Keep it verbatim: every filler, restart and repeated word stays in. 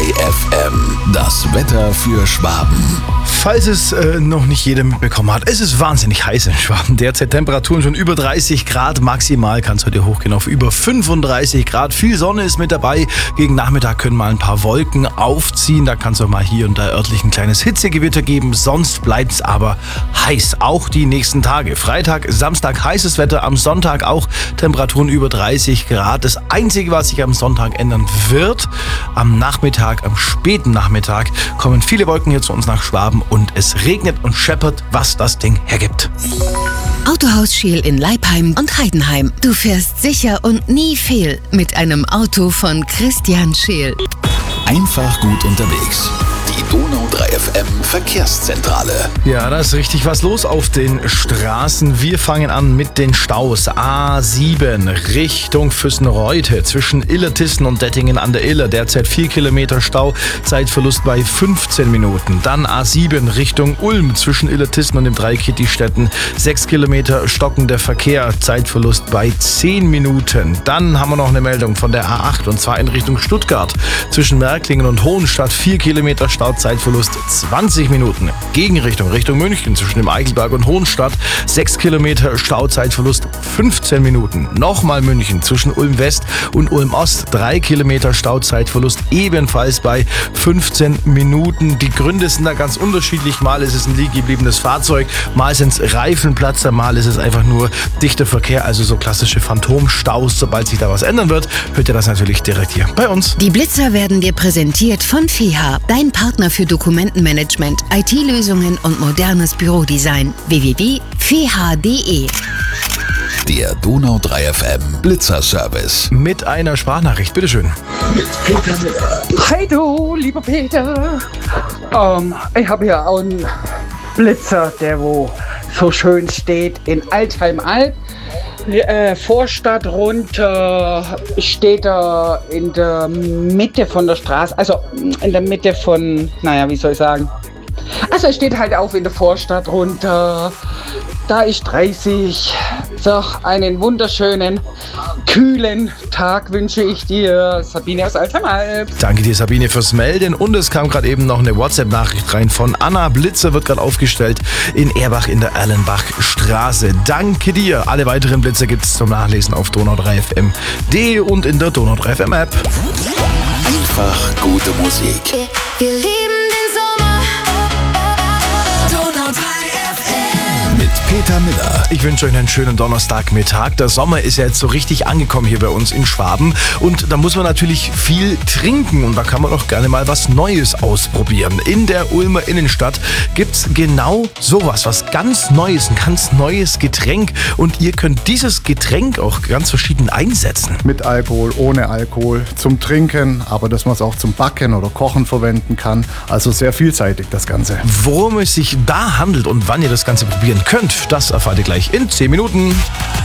F M, das Wetter für Schwaben. Falls es äh, noch nicht jeder mitbekommen hat, es ist wahnsinnig heiß in Schwaben. Derzeit Temperaturen schon über dreißig Grad, maximal kann es heute hochgehen auf über fünfunddreißig Grad. Viel Sonne ist mit dabei. Gegen Nachmittag können mal ein paar Wolken aufziehen. Da kann es auch mal hier und da örtlich ein kleines Hitzegewitter geben. Sonst bleibt es aber heiß, auch die nächsten Tage. Freitag, Samstag heißes Wetter, am Sonntag auch Temperaturen über dreißig Grad. Das Einzige, was sich am Sonntag ändern wird, am Nachmittag, am späten Nachmittag, kommen viele Wolken hier zu uns nach Schwaben und es regnet und scheppert, was das Ding hergibt. Autohaus Scheel in Leipheim und Heidenheim. Du fährst sicher und nie fehl mit einem Auto von Christian Scheel. Einfach gut unterwegs. Die Donau drei F M Verkehrszentrale. Ja, da ist richtig was los auf den Straßen. Wir fangen an mit den Staus. A sieben Richtung Füssenreuthe zwischen Illertissen und Dettingen an der Iller. Derzeit vier Kilometer Stau, Zeitverlust bei fünfzehn Minuten. Dann A sieben Richtung Ulm zwischen Illertissen und dem Dreieck Kittistetten. sechs Kilometer stockender Verkehr, Zeitverlust bei zehn Minuten. Dann haben wir noch eine Meldung von der A acht und zwar in Richtung Stuttgart zwischen Märklingen und Hohenstadt. vier Kilometer Stau, Zeitverlust zwanzig Minuten. Gegenrichtung Richtung München zwischen dem Eichelberg und Hohenstadt. sechs Kilometer Stauzeitverlust fünfzehn Minuten. Nochmal München zwischen Ulm West und Ulm Ost. drei Kilometer Stauzeitverlust ebenfalls bei fünfzehn Minuten. Die Gründe sind da ganz unterschiedlich. Mal ist es ein liegen gebliebenes Fahrzeug, mal sind es Reifenplatzer, mal ist es einfach nur dichter Verkehr, also so klassische Phantomstaus. Sobald sich da was ändern wird, hört ihr das natürlich direkt hier bei uns. Die Blitzer werden dir präsentiert von F E H A, dein Partner für Dokumentenmanagement, I T-Lösungen und modernes Bürodesign. w w w punkt f e h punkt d e. Der Donau drei F M Blitzer-Service. Mit einer Sprachnachricht, bitteschön. Hi du, lieber Peter. Ähm, ich habe hier auch einen Blitzer, der wo so schön steht in Altheim-Alb. Äh, Vorstadt runter steht er in der Mitte von der Straße, also in der Mitte von, naja, wie soll ich sagen, also er steht halt auch in der Vorstadt runter, da ist dreißig, so einen wunderschönen, kühlen Tag wünsche ich dir, Sabine aus Altheim-Alb. Danke dir, Sabine, fürs Melden. Und es kam gerade eben noch eine WhatsApp-Nachricht rein von Anna. Blitzer wird gerade aufgestellt in Erbach in der Erlenbachstraße. Danke dir. Alle weiteren Blitzer gibt es zum Nachlesen auf donau drei f m punkt d e und in der Donau drei F M App. Einfach gute Musik. Wir lieben den Sommer. Donau drei F M. Mit Peter Miller. Ich wünsche euch einen schönen Donnerstagmittag. Der Sommer ist ja jetzt so richtig angekommen hier bei uns in Schwaben. Und da muss man natürlich viel trinken. Und da kann man auch gerne mal was Neues ausprobieren. In der Ulmer Innenstadt gibt es genau sowas, was ganz Neues, ein ganz neues Getränk. Und ihr könnt dieses Getränk auch ganz verschieden einsetzen. Mit Alkohol, ohne Alkohol, zum Trinken, aber dass man es auch zum Backen oder Kochen verwenden kann. Also sehr vielseitig das Ganze. Worum es sich da handelt und wann ihr das Ganze probieren könnt, das erfahrt ihr gleich in zehn Minuten.